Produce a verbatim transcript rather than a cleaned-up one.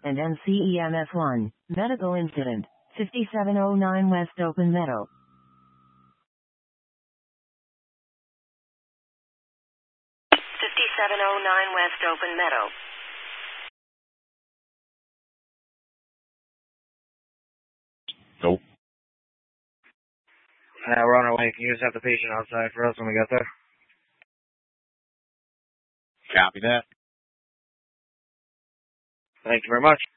and N C E M S one. Medical incident. fifty-seven oh nine West Open Meadow. fifty-seven oh nine West Open Meadow. Nope. Yeah, we're on our way. Can you just have the patient outside for us when we get there? Copy that. Thank you very much.